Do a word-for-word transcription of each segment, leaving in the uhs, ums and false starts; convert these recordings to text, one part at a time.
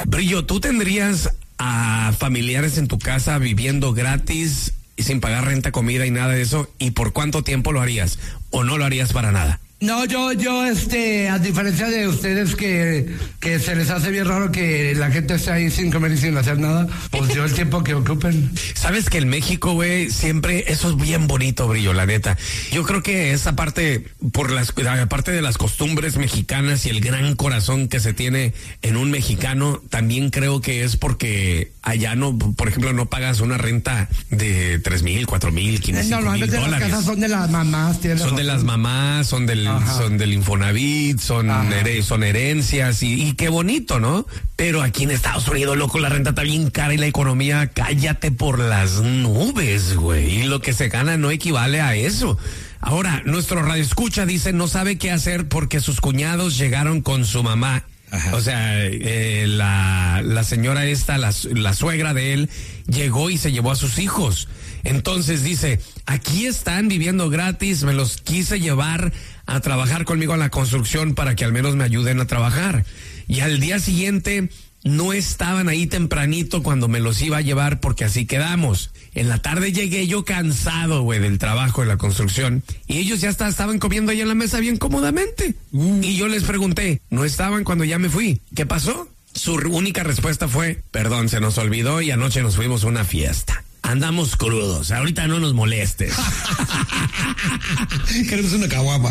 Brillo, ¿tú tendrías a familiares en tu casa viviendo gratis y sin pagar renta, comida y nada de eso? ¿Y por cuánto tiempo lo harías? ¿O no lo harías para nada? No, yo, yo, este, a diferencia de ustedes que, que se les hace bien raro que la gente esté ahí sin comer y sin hacer nada, pues yo el tiempo que ocupen. Sabes que en México, güey, siempre, eso es bien bonito, Brillo, la neta. Yo creo que esa parte, por las, aparte de las costumbres mexicanas y el gran corazón que se tiene en un mexicano, también creo que es porque allá no, por ejemplo, no pagas una renta de tres mil, cuatro mil, quince mil dólares. Normalmente las casas son de las mamás. Son razón. de las mamás, son del Ajá. son del Infonavit, son, her- son herencias y, y qué bonito, ¿no? Pero aquí en Estados Unidos, loco, la renta está bien cara y la economía, cállate por las nubes, güey. Y lo que se gana no equivale a eso. Ahora, nuestro radioescucha dice no sabe qué hacer porque sus cuñados llegaron con su mamá. Ajá. O sea, eh, la, la señora esta, la, la suegra de él, llegó y se llevó a sus hijos. Entonces dice, aquí están viviendo gratis, me los quise llevar a trabajar conmigo en la construcción para que al menos me ayuden a trabajar. Y al día siguiente no estaban ahí tempranito cuando me los iba a llevar porque así quedamos. En la tarde llegué yo cansado, güey, del trabajo de la construcción. Y ellos ya hasta estaban comiendo ahí en la mesa bien cómodamente. Mm. Y yo les pregunté, ¿no estaban cuando ya me fui? ¿Qué pasó? Su única respuesta fue, perdón, se nos olvidó y anoche nos fuimos a una fiesta. Andamos crudos, ahorita no nos molestes. Queremos una caguama.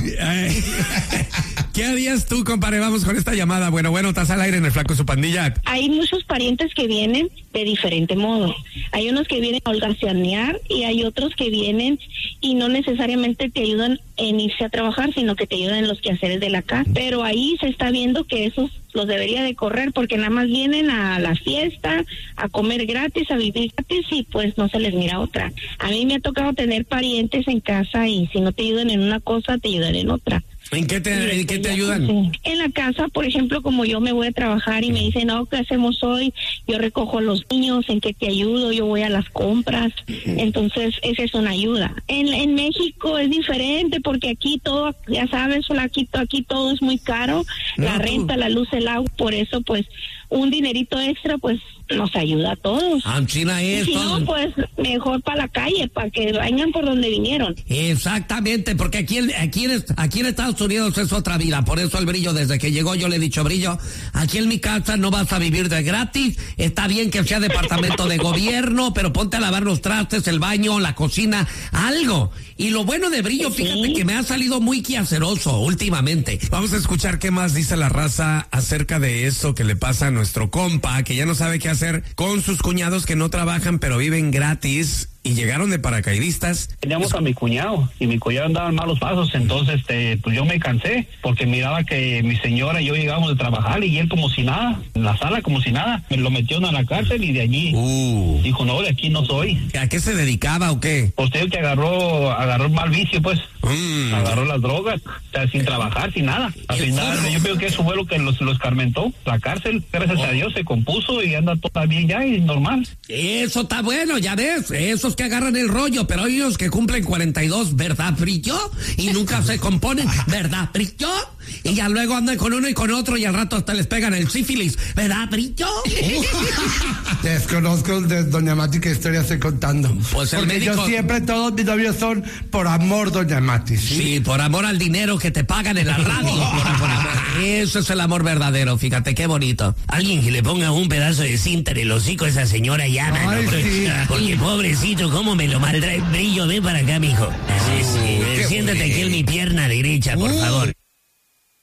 ¿Qué harías tú, compadre? Vamos con esta llamada. Bueno, bueno, estás al aire en el Flaco y su Pandilla. Hay muchos parientes que vienen de diferente modo. Hay unos que vienen a holgazanear y hay otros que vienen y no necesariamente te ayudan en irse a trabajar, sino que te ayudan en los quehaceres de la casa. Pero ahí se está viendo que esos los debería de correr porque nada más vienen a la fiesta, a comer gratis, a vivir gratis y pues no se les mira otra. A mí me ha tocado tener parientes en casa y si no te ayudan en una cosa, te ayudan en otra. ¿En qué te, ¿en qué te ayudan? Sí. En la casa, por ejemplo, como yo me voy a trabajar y me dicen, no, ¿qué hacemos hoy? Yo recojo a los niños, ¿en qué te ayudo? Yo voy a las compras. Entonces, esa es una ayuda. En, en México es diferente porque aquí todo, ya sabes, aquí, aquí todo es muy caro. No, la renta, tú. la luz, el agua. Por eso, pues, un dinerito extra, pues, nos ayuda a todos. Ah, China es. Y si no, pues, mejor para la calle, para que vayan por donde vinieron. Exactamente, porque aquí, aquí, en, aquí en Estados Unidos es otra vida. Por eso el Brillo, desde que llegó, yo le he dicho, Brillo, aquí en mi casa no vas a vivir de gratis. Está bien que sea departamento de gobierno, pero ponte a lavar los trastes, el baño, la cocina, algo. Y lo bueno de Brillo, fíjate que me ha salido muy quehaceroso últimamente. Vamos a escuchar qué más dice la raza acerca de eso que le pasa a nuestro compa, que ya no sabe qué hacer con sus cuñados que no trabajan pero viven gratis y llegaron de paracaidistas. Teníamos a mi cuñado y mi cuñado andaba en malos pasos, entonces este, pues yo me cansé porque miraba que mi señora y yo llegábamos de trabajar y él como si nada, en la sala como si nada, me lo metieron a la cárcel y de allí uh. dijo, no, de aquí no soy. ¿A qué se dedicaba o qué? Pues tengo que agarró, agarró el mal vicio, pues, mm. agarró las drogas, o sea, sin trabajar, sin nada. Al final, yo creo que eso fue lo que los, los escarmentó, la cárcel, gracias oh. a Dios se compuso y anda todo bien ya y normal. Eso está bueno, ya ves, esos que agarran el rollo, pero ellos que cumplen cuarenta y dos, ¿verdad, Brillo? Y nunca se componen, ¿verdad, Brillo? Y ya luego andan con uno y con otro y al rato hasta les pegan el sífilis, ¿verdad, Brillo? Desconozco de doña Mati qué historia estoy contando. Pues el Porque médico... yo siempre, todos mis novios son por amor, doña Mati. ¿sí? Sí, por amor al dinero que te pagan en la radio. por, por amor. Eso es el amor verdadero, fíjate, qué bonito. Alguien que le ponga un pedazo de cinta en el hocico a esa señora ya, Ay, mano, porque, sí. porque pobrecito, cómo me lo maltrae. Brillo, ven para acá, mijo. Sí, sí, Uh, siéntate aquí en mi pierna derecha, por uh. favor.